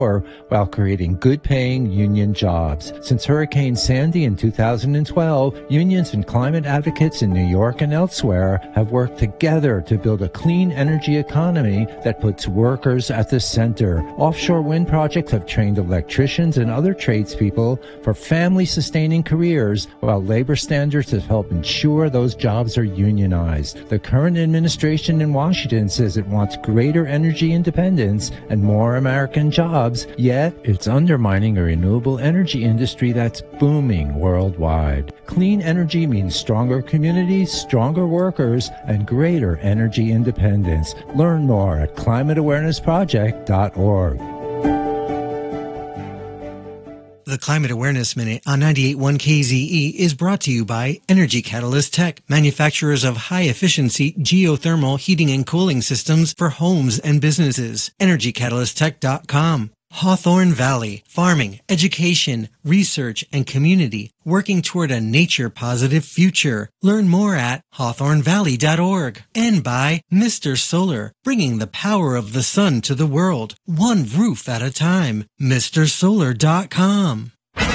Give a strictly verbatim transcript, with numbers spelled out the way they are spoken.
while creating good-paying union jobs. Since Hurricane Sandy in two thousand twelve, unions and climate advocates in New York and elsewhere have worked together to build a clean energy economy that puts workers at the center. Offshore wind projects have trained electricians and other tradespeople for family-sustaining careers, while labor standards have helped ensure those jobs are unionized. The current administration in Washington says it wants greater energy independence and more American jobs, yet it's undermining a renewable energy industry that's booming worldwide. Clean energy means stronger communities, stronger workers, and greater energy independence. Learn more at climate awareness project dot org. The Climate Awareness Minute on ninety-eight point one K Z E is brought to you by Energy Catalyst Tech, manufacturers of high-efficiency geothermal heating and cooling systems for homes and businesses. energy catalyst tech dot com. Hawthorne Valley, farming, education, research, and community, working toward a nature-positive future. Learn more at hawthorne valley dot org. And by Mister Solar, bringing the power of the sun to the world, one roof at a time. Mister Solar dot com.